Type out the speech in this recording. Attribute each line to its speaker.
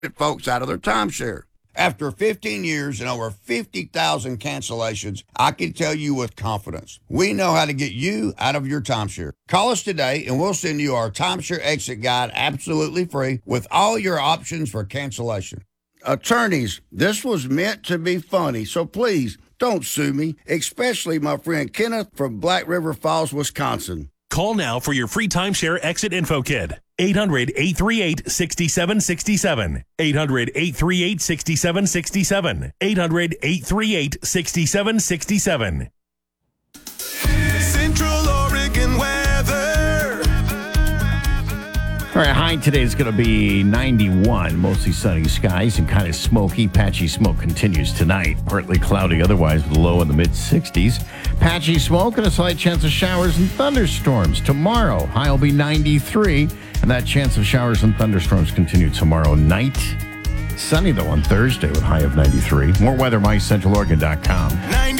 Speaker 1: folks out of their timeshare. After 15 years and over 50,000 cancellations, I can tell you with confidence, we know how to get you out of your timeshare. Call us today and we'll send you our timeshare exit guide absolutely free with all your options for cancellation. Attorneys, this was meant to be funny, so please don't sue me, especially my friend Kenneth from Black River Falls, Wisconsin.
Speaker 2: Call now for your free timeshare exit info kit. 800-838-6767. 800-838-6767. 800-838-6767.
Speaker 3: Central Oregon weather.
Speaker 4: All right, high today is going to be 91. Mostly sunny skies and kind of smoky. Patchy smoke continues tonight. Partly cloudy otherwise with a low in the mid-60s. Patchy smoke and a slight chance of showers and thunderstorms. Tomorrow, high will be 93. And that chance of showers and thunderstorms continue tomorrow night. Sunny, though, on Thursday with high of 93. More weather, mycentraloregon.com.
Speaker 3: 90.